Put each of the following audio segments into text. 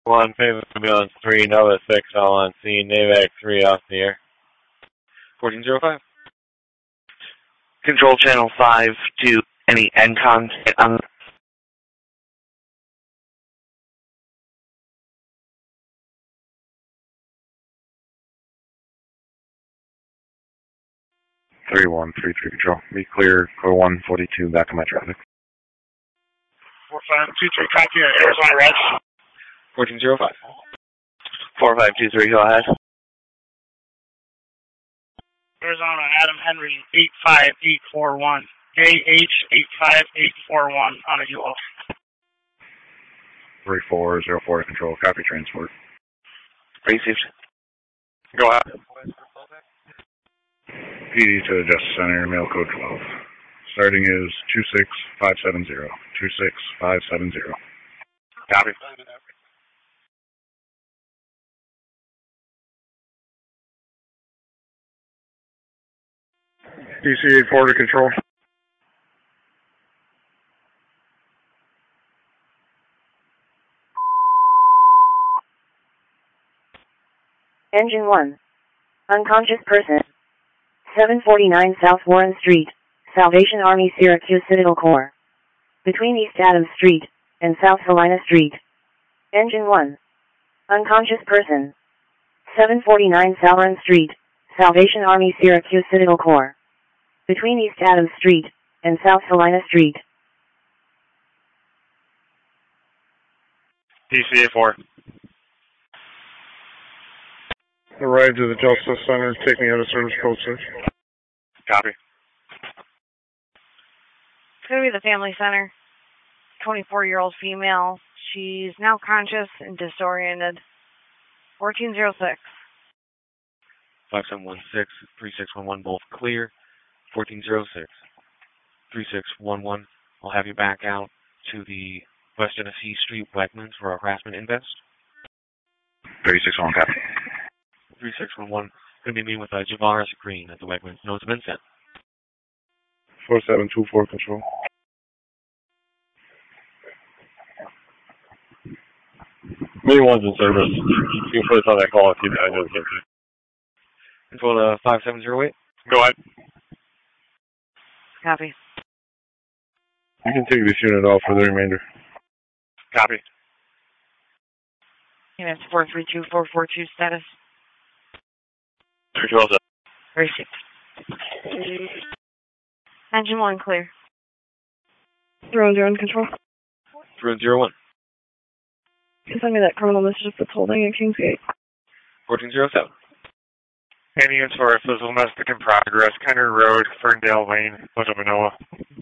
1, Famous Ambulance 3, Nova 6, all on scene. NAVAC 3 off the air. 1405. Control Channel 5 to any NCON on 3133 Control. Be clear, code 142, back on my traffic. 4523, copy, Arizona Red. 1405. 4523, go ahead. Arizona Adam Henry 85841. AH85841 on a UO. 3404 Control, copy transport. Received. Go ahead. PD to the Justice Center, mail code 12. Starting is 26570. 26570. Copy. DC-84 to Control. Engine 1. Unconscious person. 749 South Warren Street, Salvation Army Syracuse Citadel Corps. Between East Adams Street and South Helena Street. Engine 1. Unconscious person. 749 Southern Street, Salvation Army Syracuse Citadel Corps. Between East Adams Street and South Helena Street. DC-84. Arrive to the Justice Center, take me out of service code 6. Copy. It's going to be the Family Center. 24-year-old female. She's now conscious and disoriented. 1406. 5716, 3611, both clear. 1406. 3611, I'll have you back out to the West Genesee Street Wegmans for a harassment invest. 3611, copy. 3611, going to be meeting with Javaris Green at the Wegmans. Notes have been sent. 4724 Control. Main one's in service. You can put us on that call if you I know the kids. Control to 5708. Go ahead. Copy. You can take this unit off for the remainder. Copy. Units 432442 status. 312. Received. Engine 1 clear. Drone control. Drone 01. Can you send me that criminal mischief that's holding in Kingsgate? 1407. Any units for domestic in progress, Kenner Road, Ferndale Lane, Little Manoa.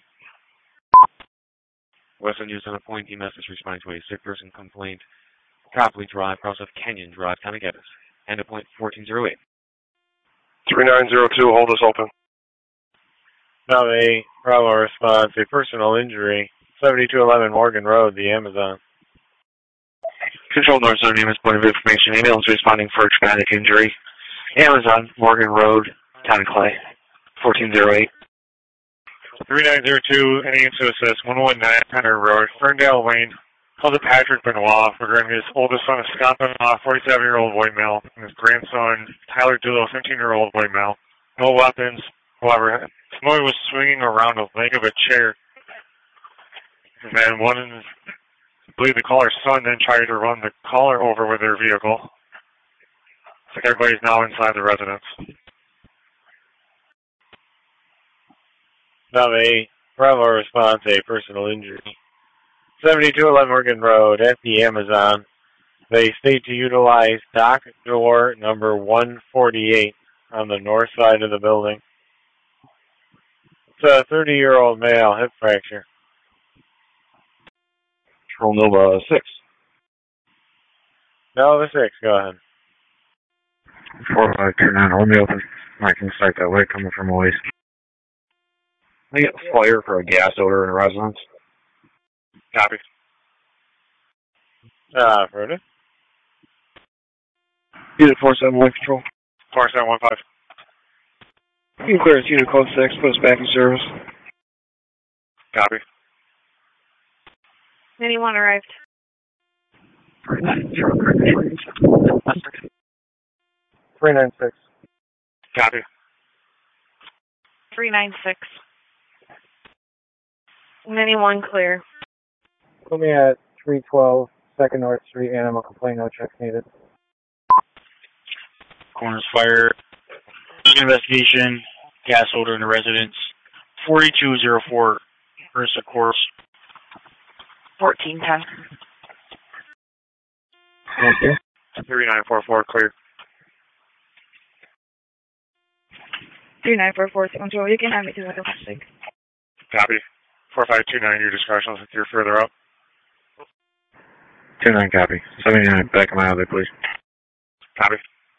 Western Houston appointee message responding to a sick person complaint. Copley Drive, across of Kenyon Drive, Conegatus. End of point 1408. 3902, hold us open. Now a Bravo response, a personal injury, 7211 Morgan Road, the Amazon. Control North Zone, name is point of information. Ambulance responding for traumatic injury. Amazon, Morgan Road, Town and Clay. 1408. 3902, any units to assist, 119 Kenner Road, Ferndale Lane. Called to Patrick Benoit regarding his oldest son, Scott Benoit, 47-year-old white male, and his grandson, Tyler Doolittle, 17-year-old white male. No weapons. However, somebody was swinging around the leg of a chair. And then I believe the caller's son then tried to run the caller over with their vehicle. It's like everybody's now inside the residence. Now a Bravo response, a personal injury. 7211 Morgan Road at the Amazon. They state to utilize dock door number 148 on the north side of the building. It's a 30-year-old male, hip fracture. Control Nova 6. Nova 6, go ahead. 4529, hold me open. I can start that way coming from a waste. I get a fire for a gas odor in a residence. Copy. Further. Unit 471 Control. 4715. You can clear us Unit Code 6, put us back in service. Copy. Anyone arrived? 396. Copy. 396. Mini 1 clear. Put me at 312 2nd North Street, animal complaint, no checks needed. Corners fire. Investigation. Gas odor in the residence. 4204 Ursa course. 1410. Thank you. 3944 clear. 3944, you can have me to the plastic. Copy. 4529, your discretion if you're further up. 29 copy. 79, back of my other, please. Copy.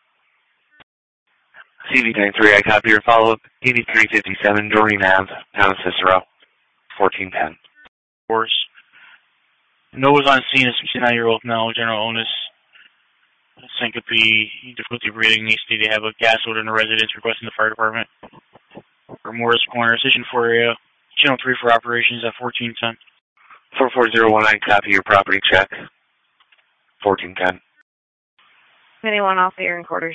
CV93, I copy your follow-up. 8357, Doreen Ave, Town of Cicero. 1410. Course. No was on scene, a 69-year-old male, general illness, syncope, difficulty breathing, needs to have a gas odor in the residence, requesting the fire department. Or Morris Corner, Station 4 area, Channel 3 for operations at 1410. 44019, copy your property check. 1410. Mini 1 off the airing quarters.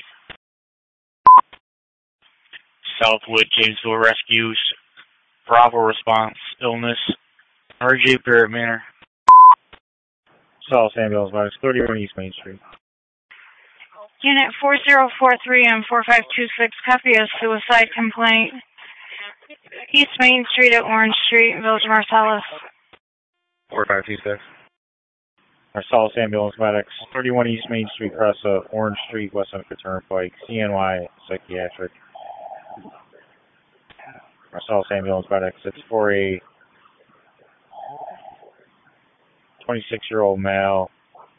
Southwood, Jamesville Rescues, Bravo response, illness, RJ Barrett Manor. South Ambulance, minus 31 East Main Street. Unit 4043 and 4526, copy a suicide complaint. East Main Street at Orange Street, Village of Marcellus. 4526. Marcellus Ambulance Medics, 31 East Main Street, across Orange Street, West Seneca Turnpike, CNY Psychiatric. Marcellus Ambulance Medics, it's for a 26-year-old male,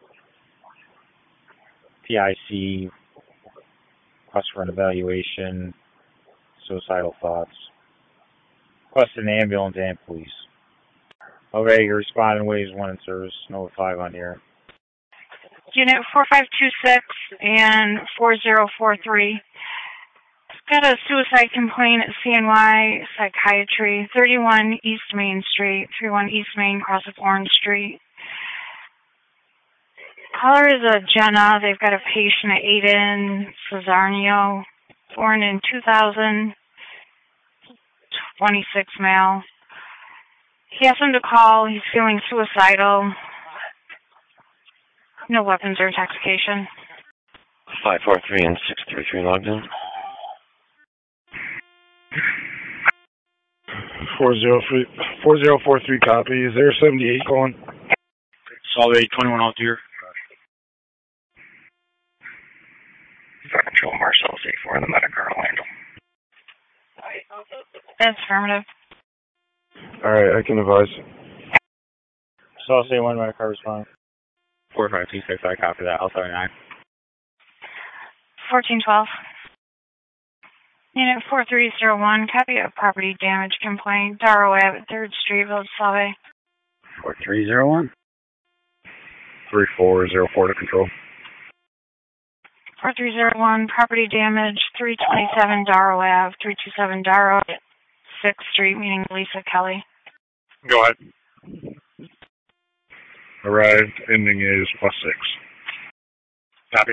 PIC, request for an evaluation, suicidal thoughts. Request an ambulance and police. Okay, you're responding waves 1 in service, Nova 5 on the air. Unit 4526 and 4043. Got a suicide complaint at CNY Psychiatry, 31 East Main Street, 31 East Main, cross of Orange Street. Caller is a Jenna. They've got a patient at Aiden Cesarnio, born in 2000, 26 male. He asked him to call. He's feeling suicidal. No weapons or intoxication. 543 and 633 logged in. 4043 copy. Is there 78 calling? Solid 21 out here. Fire Control Marcellus 84 in the Medica Orlando. That's affirmative. Alright, I can advise. So I'll say 1 Medica respond. 4526, I copy that. I'll 79. 1412. Unit 4301, copy a property damage complaint. Darrow Ave at 3rd Street, Village Salve. 4301. 3404 to control. 4301, property damage, 327 Darrow Ave, 327 Darrow at 6th Street, meaning Lisa Kelly. Go ahead. Arrived, ending is +6. Copy.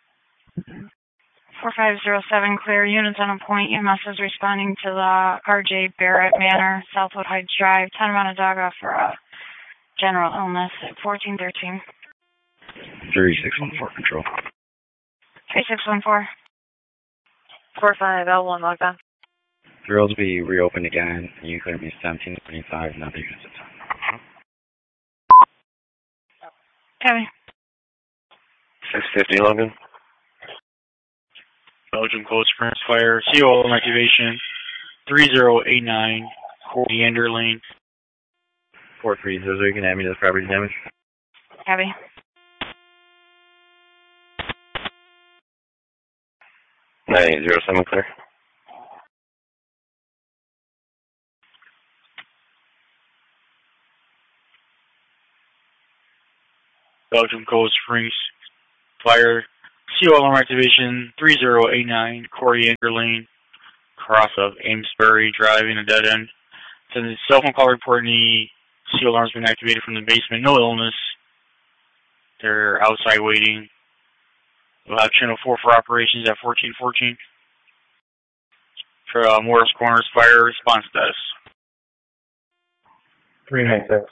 4507, clear. Units on a point. EMS is responding to the RJ Barrett Manor, Southwood Heights Drive, town of Onondaga for a general illness at 1413. 3614 control. 3614. 45L1 logged on. Drills be reopened again. You clear me 1725, another units at time. Copy. 650 Logan. Belgium Cold Springs Fire, CO activation, 3089, Leander Lane. 430, you can add me to the property damage. Copy. Nine 807 clear. Belgium Cold Springs Fire, CO alarm activation, 3089, Coriander Lane, cross of Amesbury Drive in a dead end. Send a cell phone call reporting the CO alarm's been activated from the basement. No illness. They're outside waiting. We'll have channel 4 for operations at 1414. For Morris Corners fire response status. 396.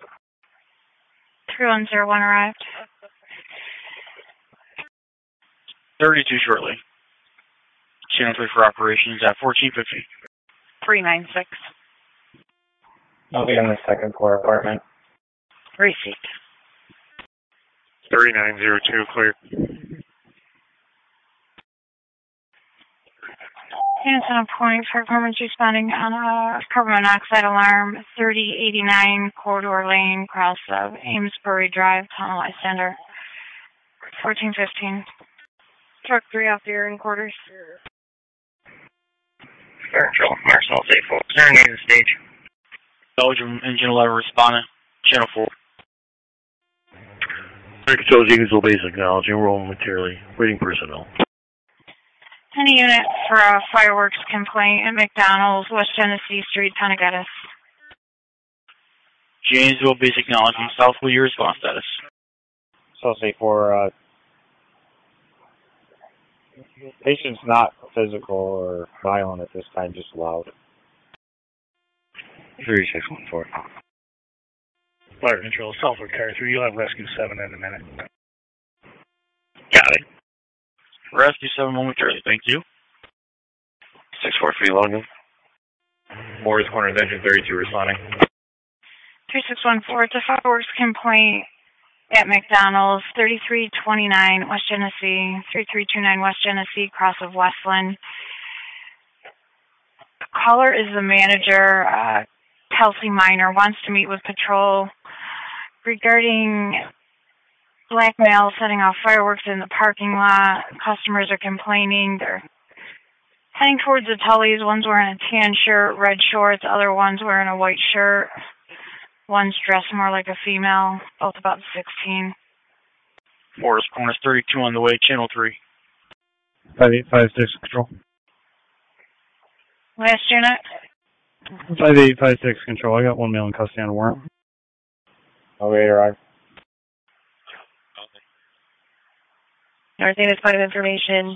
3101 arrived. 32 shortly. Channel 3 for operations at 1450. 396. I'll be in the second floor apartment. Receipt. 3902 clear. Units on a point for departments responding on a carbon monoxide alarm, 3089 Corridor Lane, cross of Amesbury Drive, Tunnel Lysander, 1415. Truck 3 off the area in quarters. Fire Control, Marcel, 84. Serenade the stage. Belgium Engine 11 responding. Channel 4. Fire Control, Eaglesville Base acknowledging. Roll materially. Waiting personnel. Any unit for a fireworks complaint at McDonald's, West Genesee Street, Tonagatus. Janesville Base acknowledging. Southwood, your response status. So say for patient's not physical or violent at this time, just loud. 3614. Fire Control, Southwood Car 3, you'll have Rescue 7 in a minute. Got it. Rescue 7 momentarily, thank you. 643 London. Morris Corners, engine 32 responding. 3614, it's a fireworks complaint at McDonald's, 3329 West Genesee, 3329 West Genesee, cross of Westland. The caller is the manager, Kelsey Minor, wants to meet with patrol regarding blackmail setting off fireworks in the parking lot. Customers are complaining. They're heading towards the Tullys. One's wearing a tan shirt, red shorts. The other one's wearing a white shirt. One's dressed more like a female, both about 16. Morris Corners 32 on the way, channel 3. 5856 control. Last unit. 5856 control. I got one male in custody on a warrant. Okay, arrive. North Ennis point of information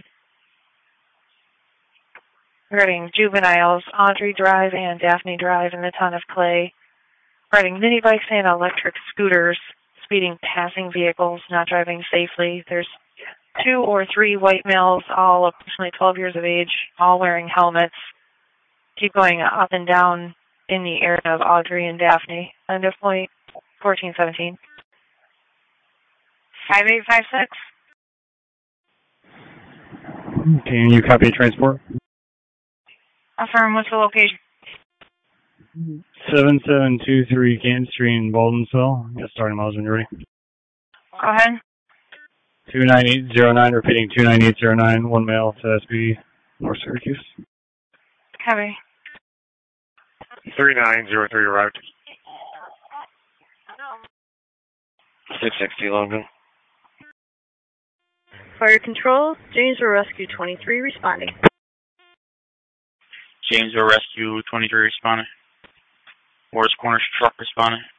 regarding juveniles, Audrey Drive and Daphne Drive in the town of Clay, riding mini bikes and electric scooters, speeding passing vehicles, not driving safely. There's 2 or 3 white males, all approximately 12 years of age, all wearing helmets. Keep going up and down in the area of Audrey and Daphne. End of point 1417. 5856. Can you copy transport? Affirm, what's the location? 7723 Canton Street in Baldwinsville. Get starting miles when you're ready. Go ahead. 29809, repeating 29809, one male to SB, North Syracuse. Copy. 3903 arrived. 660 London. Fire Control, Janesville Rescue 23 responding. Janesville Rescue 23 responding. Morris Corners truck responding.